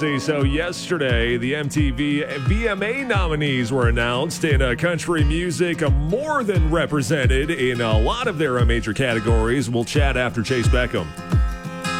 So yesterday, the MTV VMA nominees were announced in country music, more than represented in a lot of their major categories. We'll chat after Chase Beckham.